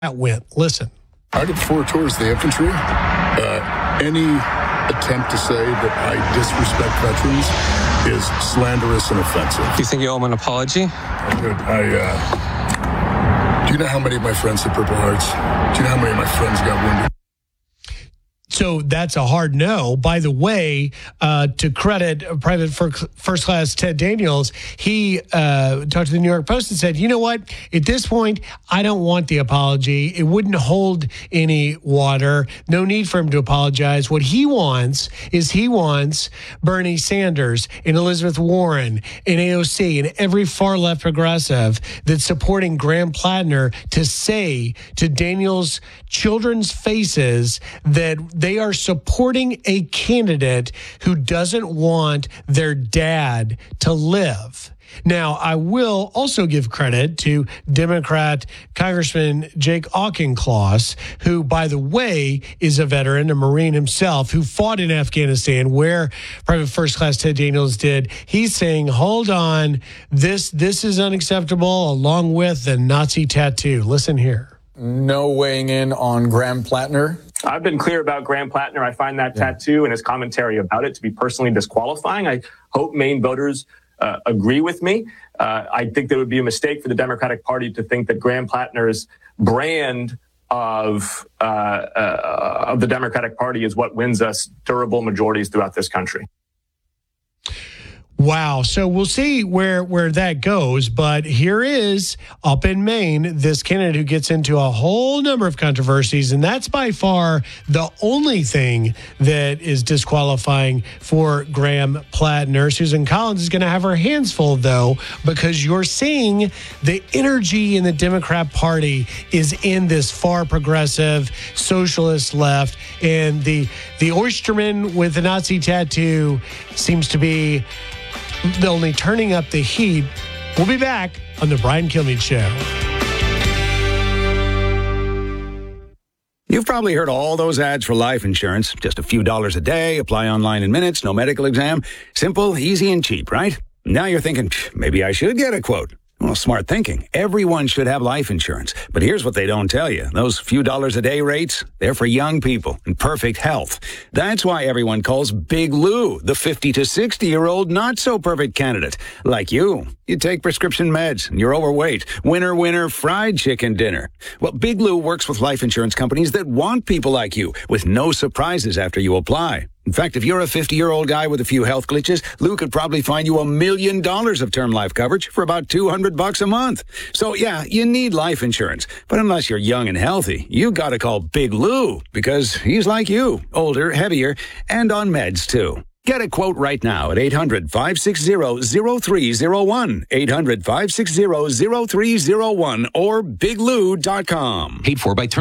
that went. Listen. I did 4 tours of the infantry. Any attempt to say that I disrespect veterans is slanderous and offensive. Do you think you owe him an apology? Do you know how many of my friends had Purple Hearts? Do you know how many of my friends got wounded? So that's a hard no. By the way, to credit Private First Class Ted Daniels, he talked to the New York Post and said, you know what? At this point, I don't want the apology. It wouldn't hold any water. No need for him to apologize. What he wants is Bernie Sanders and Elizabeth Warren and AOC and every far left progressive that's supporting Graham Plattner to say to Daniels' children's faces that they are supporting a candidate who doesn't want their dad to live. Now, I will also give credit to Democrat Congressman Jake Auchincloss, who, by the way, is a veteran, a Marine himself, who fought in Afghanistan, where Private First Class Ted Daniels did. He's saying, hold on, this is unacceptable, along with the Nazi tattoo. Listen here. No weighing in on Graham Plattner. I've been clear about Graham Plattner. I find that tattoo and his commentary about it to be personally disqualifying. I hope Maine voters agree with me. I think there would be a mistake for the Democratic Party to think that Graham Plattner's brand of the Democratic Party is what wins us durable majorities throughout this country. Wow. So we'll see where that goes. But here is, up in Maine, this candidate who gets into a whole number of controversies. And that's by far the only thing that is disqualifying for Graham Plattner. Susan Collins is going to have her hands full, though, because you're seeing the energy in the Democrat Party is in this far progressive socialist left. And the oysterman with the Nazi tattoo seems to be only turning up the heat. We'll be back on the Brian Kilmeade Show. You've probably heard all those ads for life insurance. Just a few dollars a day, apply online in minutes, no medical exam. Simple, easy, and cheap, right? Now you're thinking, maybe I should get a quote. Well, smart thinking. Everyone should have life insurance. But here's what they don't tell you. Those few dollars a day rates, they're for young people in perfect health. That's why everyone calls Big Lou the 50 to 60-year-old not-so-perfect candidate. Like you. You take prescription meds, and you're overweight. Winner, winner, fried chicken dinner. Well, Big Lou works with life insurance companies that want people like you, with no surprises after you apply. In fact, if you're a 50-year-old guy with a few health glitches, Lou could probably find you $1 million of term life coverage for about $200 a month. So yeah, you need life insurance. But unless you're young and healthy, you gotta call Big Lou, because he's like you, older, heavier, and on meds too. Get a quote right now at 800-560-0301, 800-560-0301, or biglou.com. Paid for by